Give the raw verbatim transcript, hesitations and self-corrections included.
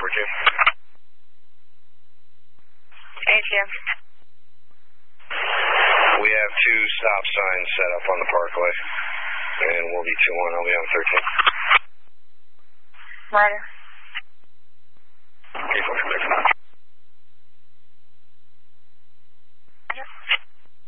Jim. Hey, Jim. We have two stop signs set up on the Parkway, and we'll be two one. I'll be on thirteen. Later.